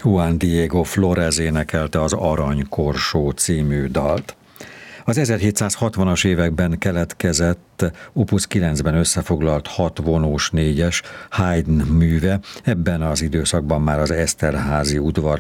Juan Diego Flórez énekelte az Arany Korsó című dalt. Az 1760-as években keletkezett Opus 9-ben összefoglalt 6 vonós négyes Haydn műve, ebben az időszakban már az Eszterházy udvar